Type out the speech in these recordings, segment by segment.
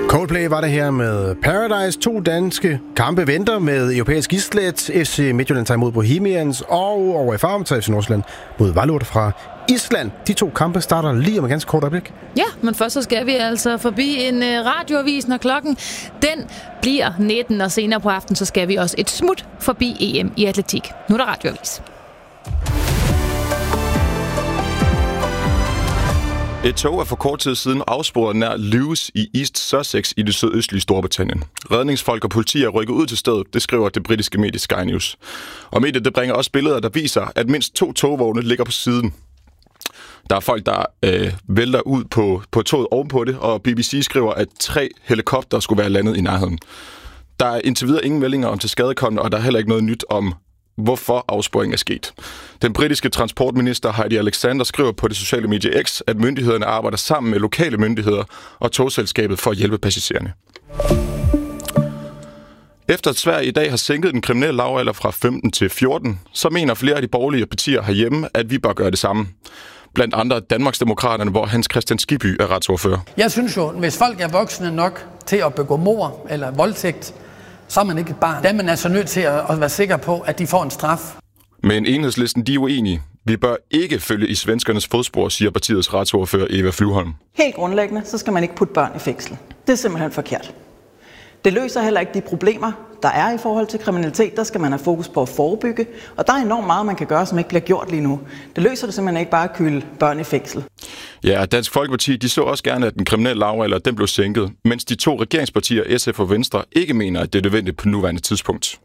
Coldplay var det her med Paradise. 2 danske kampe venter med europæisk islet. FC Midtjylland tager imod Bohemians, og over i farven tager FC Nordsjælland mod Vejle fra Island. De 2 kampe starter lige om et ganske kort øjeblik. Ja, men først så skal vi altså forbi en radioavis, når klokken den bliver 19, og senere på aftenen så skal vi også et smut forbi EM i atletik. Nu er der radioavis. Et tog er for kort tid siden afsporet nær Lewes i East Sussex i det sydøstlige Storbritannien. Redningsfolk og politi er rykket ud til stedet, det skriver det britiske medie Sky News. Og mediet det bringer også billeder, der viser, at mindst 2 togvogne ligger på siden. Der er folk, der vælter ud på toget ovenpå det, og BBC skriver, at 3 helikopter skulle være landet i nærheden. Der er indtil videre ingen meldinger om tilskadekomne, og der er heller ikke noget nyt om, hvorfor afsporingen er sket. Den britiske transportminister Heidi Alexander skriver på det sociale medie X, at myndighederne arbejder sammen med lokale myndigheder og togselskabet for at hjælpe passagererne. Efter at Sverige i dag har sænket den kriminelle lavalder fra 15 til 14, så mener flere af de borgerlige partier herhjemme, at vi bør gøre det samme. Blandt andre Danmarksdemokraterne, hvor Hans Kristian Skibby er retsordfører. Jeg synes jo, hvis folk er voksne nok til at begå mord eller voldtægt, så er man ikke et barn. Der er man altså nødt til at være sikker på, at de får en straf. Men Enhedslisten, de er uenige. Vi bør ikke følge i svenskernes fodspor, siger partiets retsordfører Eva Flyvholm. Helt grundlæggende, så skal man ikke putte børn i fængsel. Det er simpelthen forkert. Det løser heller ikke de problemer, der er i forhold til kriminalitet. Der skal man have fokus på at forebygge, og der er enormt meget, man kan gøre, som ikke bliver gjort lige nu. Det løser det simpelthen ikke bare at kyle børn i fængsel. Ja, Dansk Folkeparti, de så også gerne, at den kriminelle lavalder den blev sænket, mens de 2 regeringspartier, SF og Venstre, ikke mener, at det er nødvendigt på nuværende tidspunkt.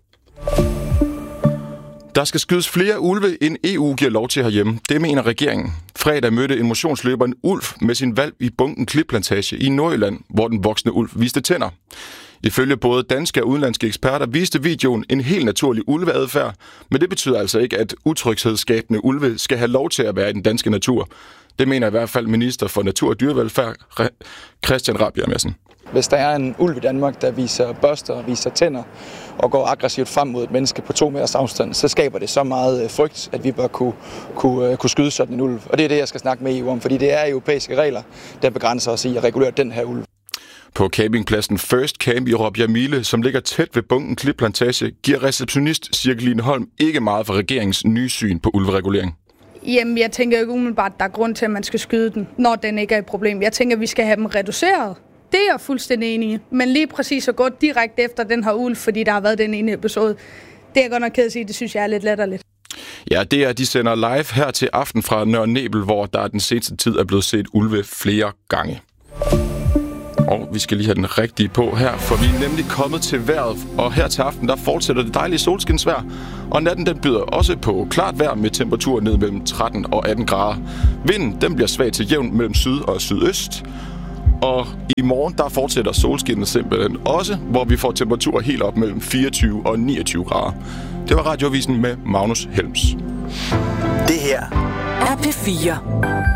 Der skal skydes flere ulve, end EU giver lov til herhjemme. Det mener regeringen. Fredag mødte en motionsløber en ulv med sin hvalp i Bunken Klipplantage i Nordjylland, hvor den voksne ulv viste tænder. Ifølge både danske og udenlandske eksperter viste videoen en helt naturlig ulveadfærd, men det betyder altså ikke, at utryghedsskabende ulve skal have lov til at være i den danske natur. Det mener i hvert fald minister for natur og dyrevelfærd, Christian Rabjerg Madsen. Hvis der er en ulv i Danmark, der viser børster og viser tænder og går aggressivt frem mod et menneske på 2 meters afstand, så skaber det så meget frygt, at vi bør kunne skyde sådan en ulv. Og det er det, jeg skal snakke med EU om, fordi det er europæiske regler, der begrænser os i at regulere den her ulv. På campingpladsen First Camp i Råbjerg-Mile, som ligger tæt ved Bunken Klipplantage, giver receptionist Cirkeline Holm ikke meget for regeringens nye syn på ulveregulering. Jamen, jeg tænker ikke umiddelbart, at der er grund til, at man skal skyde den, når den ikke er et problem. Jeg tænker, at vi skal have dem reduceret. Det er jeg fuldstændig enig i. Men lige præcis at gå direkte efter den her ulv, fordi der har været den ene episode, det er jeg godt nok ked at sige, det synes jeg er lidt latterligt. Ja, det er, de sender live her til aften fra Nørre Nebel, hvor der den seneste tid er blevet set ulve flere gange. Og vi skal lige have den rigtige på her, for vi er nemlig kommet til vejret, og her til aften, der fortsætter det dejlige solskinsvejr, og natten den byder også på klart vejr med temperaturer ned mellem 13 og 18 grader. Vinden, den bliver svag til jævn mellem syd og sydøst, og i morgen, der fortsætter solskinnet simpelthen også, hvor vi får temperaturer helt op mellem 24 og 29 grader. Det var Radioavisen med Magnus Helms. Det her er P4.